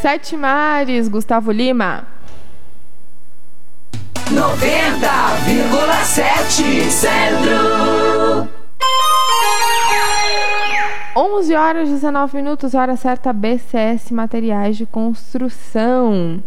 Sete Mares, Gustavo Lima. 90,7 Centro. 11h19, hora certa, BCS Materiais de Construção.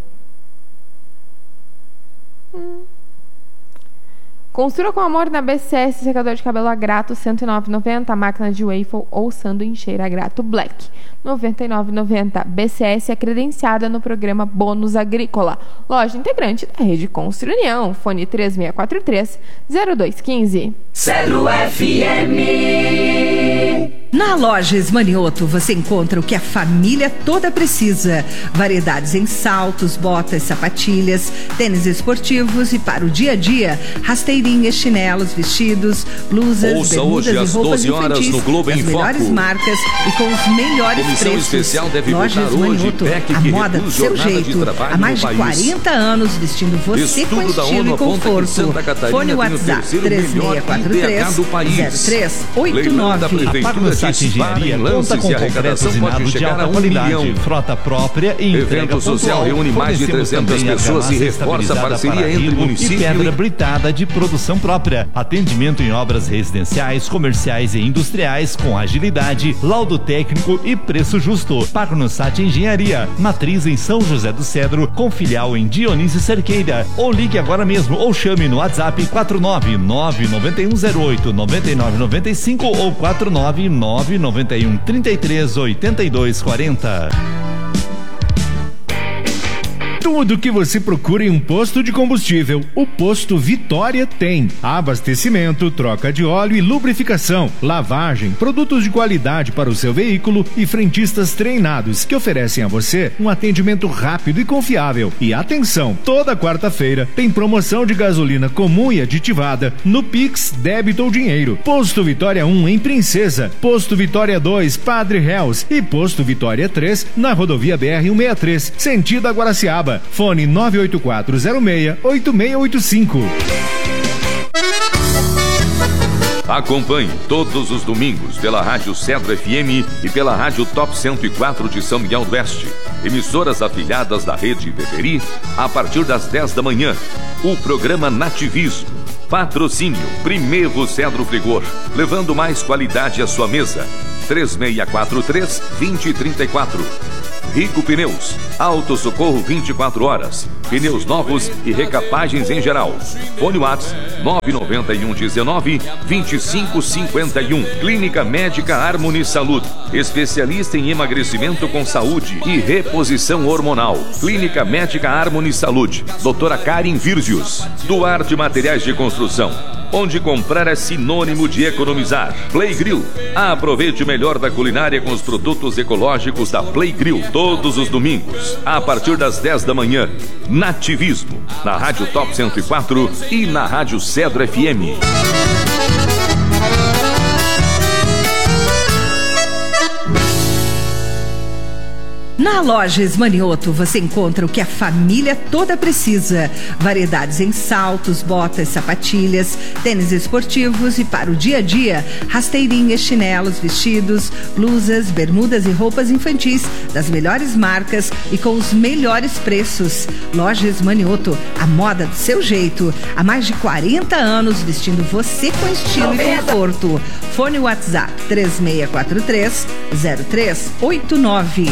Construa com amor na BCS, secador de cabelo a Grato, R$ 109,90, máquina de waffle ou sanduicheira Grato Black, R$ 99,90. BCS é credenciada no programa Bônus Agrícola. Loja integrante da Rede Construção. Fone 3643-0215. Celo FM. Na Lojas Manioto você encontra o que a família toda precisa. Variedades em saltos, botas, sapatilhas, tênis esportivos e para o dia a dia, rasteirinhas, chinelos, vestidos, blusas, bermudas e roupas infantis no Globo das em melhores Foco. marcas e com os melhores Comissão preços. especial deve Lojas votar hoje Manioto, PEC a que moda do reduz seu jornada de jeito. trabalho Há mais no de país. 40 anos vestindo você Estudo com da estilo ONU e aponta que conforto. Santa Catarina Fone tem o WhatsApp terceiro melhor IDH do país. 3649 da Prefeitura A Parmassat dispara Engenharia em conta lances com e a arrecadação concretos pode inados de chegar alta a 1 qualidade, milhão. frota própria e entrega Evento social pontual. reúne mais de Fornecemos 300 também pessoas e argamassa reforça a estabilizada parceria para entre ribo município e pedra e... britada de produção própria. Atendimento em obras residenciais, comerciais e industriais com agilidade, laudo técnico e preço justo. Parmassat Engenharia, matriz em São José do Cedro, com filial em Dionísio Cerqueira. Ou ligue agora mesmo ou chame no WhatsApp 499-9108-9995 ou 499-9133-8240. Tudo que você procura em um posto de combustível, o Posto Vitória tem. Abastecimento, troca de óleo e lubrificação, lavagem, produtos de qualidade para o seu veículo e frentistas treinados que oferecem a você um atendimento rápido e confiável. E atenção, toda quarta-feira tem promoção de gasolina comum e aditivada no Pix, débito ou dinheiro. Posto Vitória 1 em Princesa, Posto Vitória 2, Padre Reus e Posto Vitória 3 na rodovia BR-163, sentido a Guaraciaba. Fone 98406-8685. Acompanhe todos os domingos pela Rádio Cedro FM e pela Rádio Top 104 de São Miguel do Oeste. Emissoras afiliadas da Rede Beberi, a partir das 10 da manhã. O programa Nativismo. Patrocínio Primeiro Cedro Frigor, levando mais qualidade à sua mesa. 3643-2034. Rico Pneus, Auto Socorro 24 horas, pneus novos e recapagens em geral. Fone WhatsApp 99119-2551. Clínica Médica Harmony Saúde, especialista em emagrecimento com saúde e reposição hormonal. Clínica Médica Harmony Saúde, doutora Karen Virgius. Duarte Materiais de Construção, onde comprar é sinônimo de economizar. Play Grill, aproveite o melhor da culinária com os produtos ecológicos da Play Grill, todos os domingos, a partir das 10 da manhã. Nativismo, na Rádio Top 104 e na Rádio Cedro FM. Na Lojas Manioto você encontra o que a família toda precisa. Variedades em saltos, botas, sapatilhas, tênis esportivos e para o dia a dia, rasteirinhas, chinelos, vestidos, blusas, bermudas e roupas infantis das melhores marcas e com os melhores preços. Lojas Manioto, a moda do seu jeito. Há mais de 40 anos vestindo você com estilo e conforto. Fone WhatsApp 3643-0389.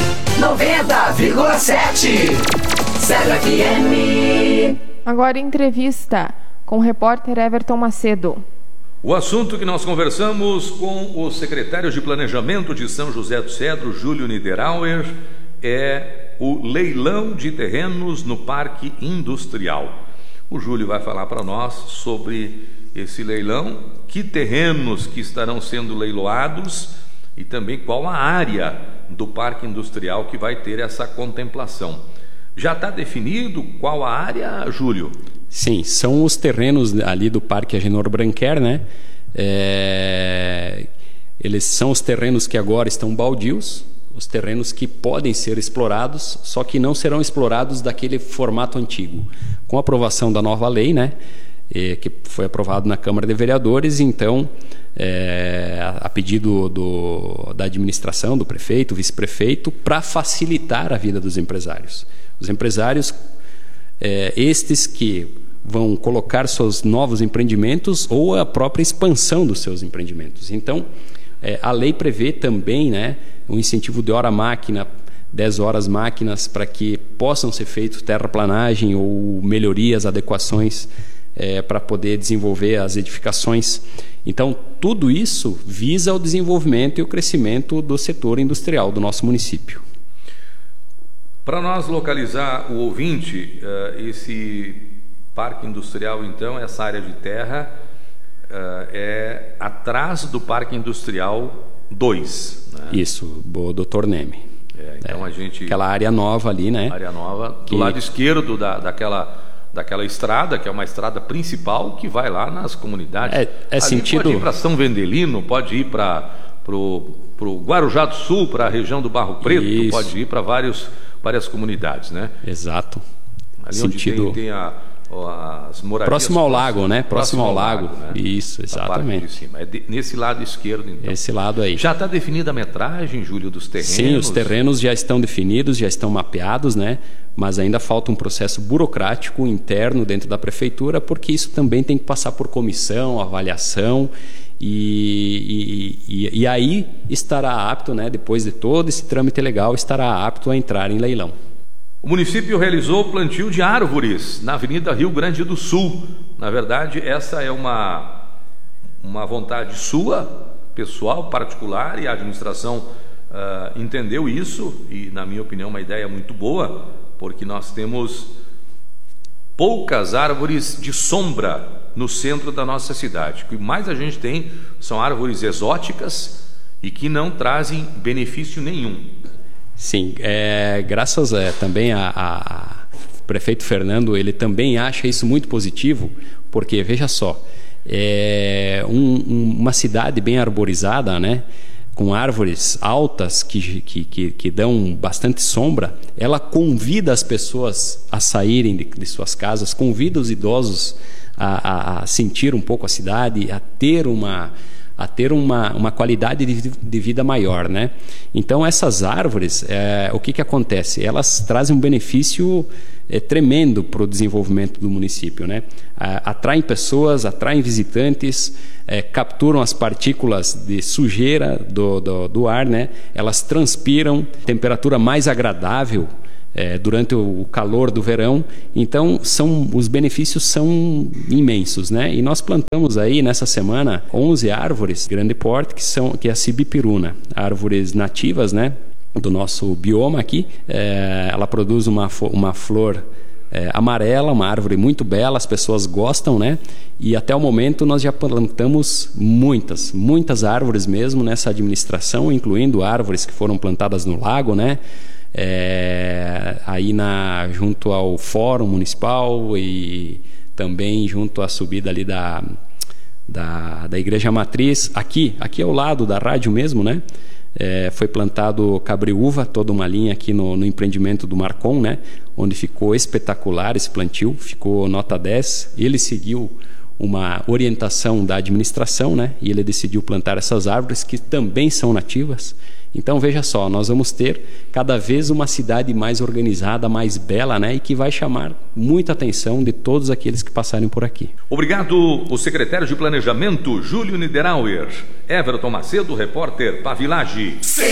90,7 Cedro FM. Agora entrevista com o repórter Everton Macedo. O assunto que nós conversamos com o secretário de Planejamento de São José do Cedro, Júlio Niederauer, é o leilão de terrenos no Parque Industrial. O Júlio vai falar para nós sobre esse leilão, que terrenos que estarão sendo leiloados e também qual a área do Parque Industrial que vai ter essa contemplação. Já está definido qual a área, Júlio? Sim, são os terrenos ali do Parque Agenor Branquer, né? Eles são os terrenos que agora estão baldios, os terrenos que podem ser explorados, só que não serão explorados daquele formato antigo. Com a aprovação da nova lei, né? que foi aprovado na Câmara de Vereadores. Então, a pedido da administração, do prefeito, vice-prefeito, para facilitar a vida dos empresários. Os empresários, estes que vão colocar seus novos empreendimentos ou a própria expansão dos seus empreendimentos. Então, a lei prevê também, né, um incentivo de hora-máquina, 10 horas máquinas, para que possam ser feitos terraplanagem ou melhorias, adequações para poder desenvolver as edificações. Então, tudo isso visa o desenvolvimento e o crescimento do setor industrial do nosso município. Para nós localizar o ouvinte, esse parque industrial, então, essa área de terra é atrás do Parque Industrial 2. Né? Isso, o Dr. Neme. Então a gente... Aquela área nova ali, né? Área nova, do lado esquerdo daquela estrada, que é uma estrada principal que vai lá nas comunidades. Sentido... Pode ir para São Vendelino, pode ir para o Guarujá do Sul, para a região do Barro Preto, Isso. Pode ir para várias comunidades, né? Exato. Ali Sentido... onde tem as moradias... Próximo ao lago, né? Próximo ao lago. Né? Isso, exatamente. De cima. Nesse lado esquerdo, então. Esse lado aí. Já está definida a metragem, Júlio, dos terrenos? Sim, os terrenos já estão definidos, já estão mapeados, né? Mas ainda falta um processo burocrático interno dentro da prefeitura, porque isso também tem que passar por comissão, avaliação, e aí estará apto, né? Depois de todo esse trâmite legal, estará apto a entrar em leilão. O município realizou o plantio de árvores na Avenida Rio Grande do Sul. Na verdade, essa é uma vontade sua, pessoal, particular, e a administração entendeu isso, e, na minha opinião, uma ideia muito boa, porque nós temos poucas árvores de sombra no centro da nossa cidade. O que mais a gente tem são árvores exóticas e que não trazem benefício nenhum. Sim, graças também a prefeito Fernando, ele também acha isso muito positivo, porque, veja só, uma cidade bem arborizada, né, com árvores altas que dão bastante sombra, ela convida as pessoas a saírem de suas casas, convida os idosos a sentir um pouco a cidade, a ter uma qualidade de vida maior, né? Então, essas árvores, o que acontece? Elas trazem um benefício tremendo para o desenvolvimento do município, né? Atraem pessoas, atraem visitantes, capturam as partículas de sujeira do ar, né? Elas transpiram, temperatura mais agradável durante o calor do verão. Então, os benefícios são imensos, né? E nós plantamos aí nessa semana 11 árvores de grande porte, que é a Sibipiruna, árvores nativas, né, do nosso bioma aqui. Ela produz uma flor amarela, uma árvore muito bela, as pessoas gostam, né? E até o momento nós já plantamos muitas árvores mesmo nessa administração, incluindo árvores que foram plantadas no lago, né? Aí junto ao Fórum Municipal e também junto à subida ali da Igreja Matriz, aqui ao lado da rádio mesmo, né? Foi plantado cabriúva, toda uma linha aqui no empreendimento do Marcon, né? Onde ficou espetacular esse plantio, ficou nota 10. Ele seguiu uma orientação da administração, né? E ele decidiu plantar essas árvores que também são nativas. Então, veja só, nós vamos ter cada vez uma cidade mais organizada, mais bela, né? E que vai chamar muita atenção de todos aqueles que passarem por aqui. Obrigado, o secretário de Planejamento, Júlio Niederauer. Everton Macedo, repórter Pavilage.